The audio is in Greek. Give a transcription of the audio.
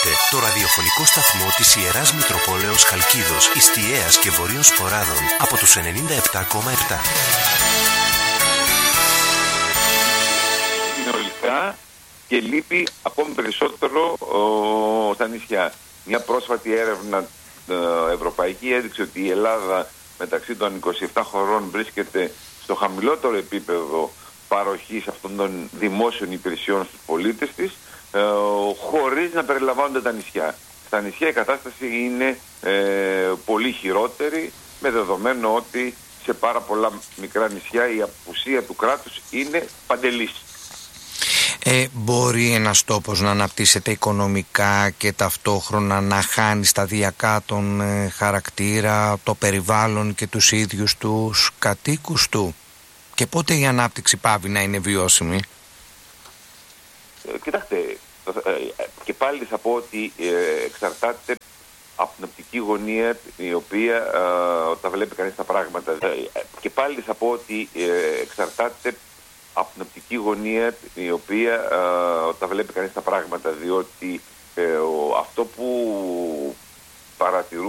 Ακούτε το ραδιοφωνικό σταθμό της Ιεράς Μητροπόλεως Χαλκίδος, Ιστιαίας και Βορείων Σποράδων από τους 97,7. Συνολικά και λείπει ακόμη περισσότερο στα νησιά. Μια πρόσφατη έρευνα ευρωπαϊκή έδειξε ότι η Ελλάδα μεταξύ των 27 χωρών βρίσκεται στο χαμηλότερο επίπεδο παροχής αυτών των δημόσιων υπηρεσιών στους πολίτες της, χωρίς να περιλαμβάνονται τα νησιά. Στα νησιά η κατάσταση είναι πολύ χειρότερη, με δεδομένο ότι σε πάρα πολλά μικρά νησιά η απουσία του κράτους είναι παντελής. Μπορεί ένας τόπος να αναπτύσσεται οικονομικά και ταυτόχρονα να χάνει σταδιακά τον χαρακτήρα, το περιβάλλον και τους ίδιους τους κατοίκους του? Και πότε η ανάπτυξη πάβει να είναι βιώσιμη? Κοιτάξτε, και πάλι θα πω ότι εξαρτάται από την οπτική γωνία η οποία τα βλέπει κανείς τα πράγματα. Και πάλι θα πω ότι εξαρτάται από την οπτική γωνία η οποία τα βλέπει κανείς τα πράγματα, διότι αυτό που παρατηρούμε